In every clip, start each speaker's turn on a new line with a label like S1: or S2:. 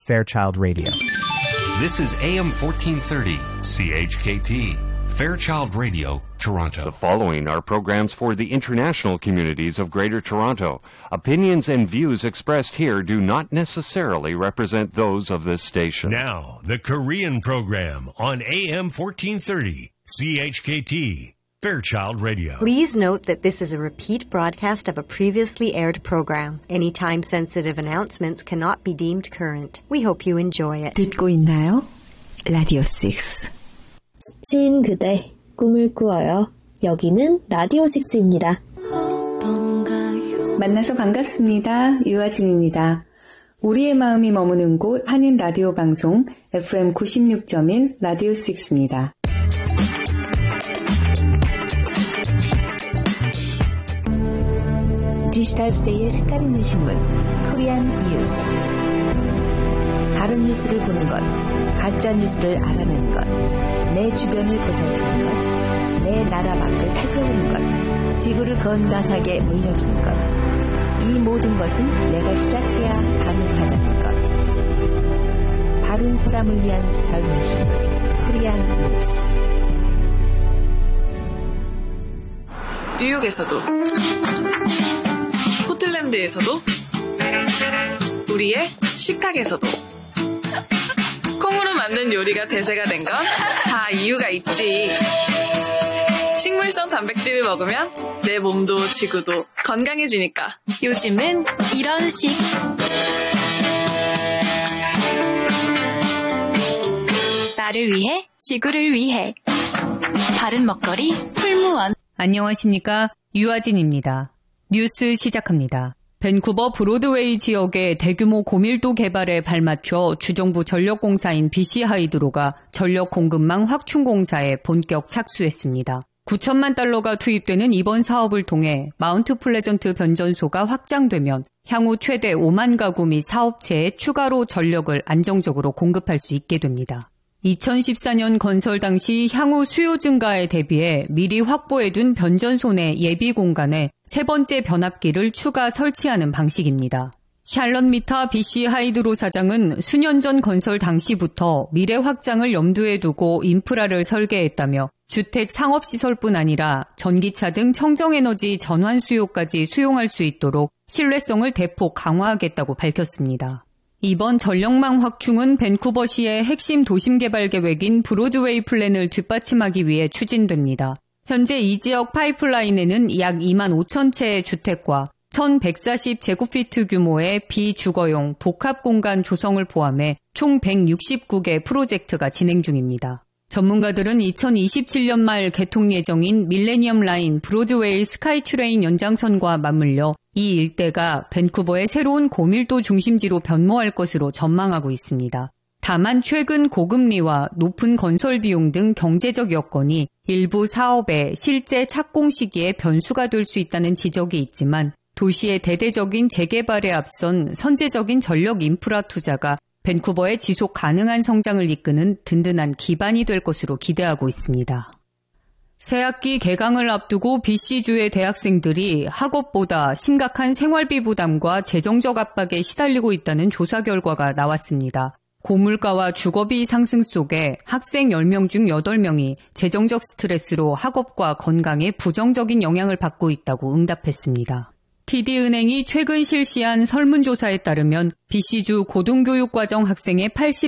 S1: Fairchild Radio.
S2: This is AM 1430, CHKT, Fairchild Radio, Toronto.
S3: The following are programs for the international communities of Greater Toronto. Opinions and views expressed here do not necessarily represent those of this station.
S2: Now, the Korean program on AM 1430, CHKT, Fairchild Radio.
S4: Please note that this is a repeat broadcast of a previously aired program. Any time-sensitive announcements cannot be deemed current. We hope you enjoy it.
S5: 듣고 있나요? 라디오 6.
S6: 지친 그대, 꿈을 꾸어요. 여기는 라디오 6입니다.
S5: 만나서 반갑습니다. 유아진입니다. 우리의 마음이 머무는 곳 한인 라디오 방송 FM 96.1 라디오 6입니다. 디지털 시대의 색깔 있는 신문 코리안 뉴스. 다른 뉴스를 보는 것, 가짜 뉴스를 알아내는 것, 내 주변을 보살피는 것, 내 나라 밖을 살펴보는 것, 지구를 건강하게 물려주는 것. 이 모든 것은 내가 시작해야 가능하다는 것. 바른 사람을 위한 젊은 신문 코리안 뉴스.
S7: 뉴욕에서도 포틀랜드에서도 우리의 식탁에서도 콩으로 만든 요리가 대세가 된 건 다 이유가 있지. 식물성 단백질을 먹으면 내 몸도 지구도 건강해지니까.
S8: 요즘은 이런 식. 나를 위해 지구를 위해 바른 먹거리 풀무원.
S9: 안녕하십니까, 유아진입니다. 뉴스 시작합니다. 밴쿠버 브로드웨이 지역의 대규모 고밀도 개발에 발맞춰 주정부 전력공사인 BC 하이드로가 전력 공급망 확충 공사에 본격 착수했습니다. 9천만 달러가 투입되는 이번 사업을 통해 마운트 플레전트 변전소가 확장되면 향후 최대 5만 가구 및 사업체에 추가로 전력을 안정적으로 공급할 수 있게 됩니다. 2014년 건설 당시 향후 수요 증가에 대비해 미리 확보해둔 변전소 내 예비 공간에 세 번째 변압기를 추가 설치하는 방식입니다. 샬럿 미타 BC 하이드로 사장은 수년 전 건설 당시부터 미래 확장을 염두에 두고 인프라를 설계했다며 주택 상업시설뿐 아니라 전기차 등 청정에너지 전환 수요까지 수용할 수 있도록 신뢰성을 대폭 강화하겠다고 밝혔습니다. 이번 전력망 확충은 밴쿠버시의 핵심 도심 개발 계획인 브로드웨이 플랜을 뒷받침하기 위해 추진됩니다. 현재 이 지역 파이프라인에는 약 2만 5천 채의 주택과 1,140제곱피트 규모의 비주거용 복합 공간 조성을 포함해 총 169개 프로젝트가 진행 중입니다. 전문가들은 2027년 말 개통 예정인 밀레니엄 라인 브로드웨이 스카이트레인 연장선과 맞물려 이 일대가 밴쿠버의 새로운 고밀도 중심지로 변모할 것으로 전망하고 있습니다. 다만 최근 고금리와 높은 건설 비용 등 경제적 여건이 일부 사업의 실제 착공 시기에 변수가 될 수 있다는 지적이 있지만 도시의 대대적인 재개발에 앞선 선제적인 전력 인프라 투자가 밴쿠버의 지속 가능한 성장을 이끄는 든든한 기반이 될 것으로 기대하고 있습니다. 새학기 개강을 앞두고 BC주의 대학생들이 학업보다 심각한 생활비 부담과 재정적 압박에 시달리고 있다는 조사 결과가 나왔습니다. 고물가와 주거비 상승 속에 학생 10명 중 8명이 재정적 스트레스로 학업과 건강에 부정적인 영향을 받고 있다고 응답했습니다. TD은행이 최근 실시한 설문조사에 따르면 BC주 고등교육과정 학생의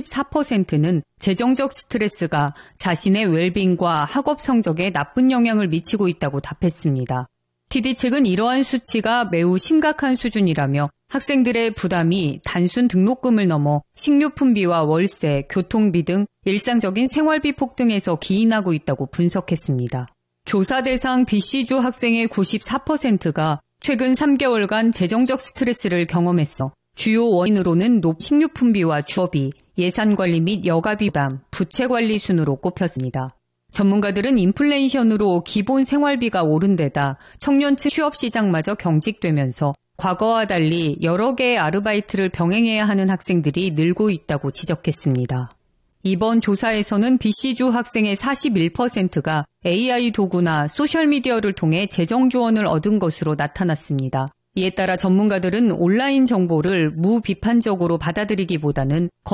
S9: 84%는 재정적 스트레스가 자신의 웰빙과 학업 성적에 나쁜 영향을 미치고 있다고 답했습니다. TD 측은 이러한 수치가 매우 심각한 수준이라며 학생들의 부담이 단순 등록금을 넘어 식료품비와 월세, 교통비 등 일상적인 생활비 폭등에서 기인하고 있다고 분석했습니다. 조사 대상 BC주 학생의 94%가 최근 3개월간 재정적 스트레스를 경험했어 주요 원인으로는 높은 식료품비와 주거비, 예산관리 및 여가비 부담, 부채관리 순으로 꼽혔습니다. 전문가들은 인플레이션으로 기본 생활비가 오른 데다 청년층 취업시장마저 경직되면서 과거와 달리 여러 개의 아르바이트를 병행해야 하는 학생들이 늘고 있다고 지적했습니다. 이번 조사에서는 BC주 학생의 41%가 AI 도구나 소셜미디어를 통해 재정 지원을 얻은 것으로 나타났습니다. 이에 따라 전문가들은 온라인 정보를 무비판적으로 받아들이기보다는